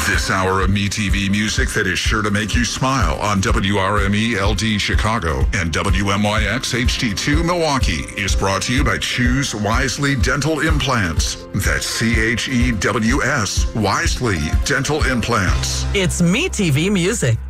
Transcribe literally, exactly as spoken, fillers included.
This hour of MeTV music that is sure to make you smile on W R M E L D Chicago and W M Y X H D two Milwaukee is brought to you by Choose Wisely Dental Implants. That's C H E W S, Wisely Dental Implants. It's MeTV music.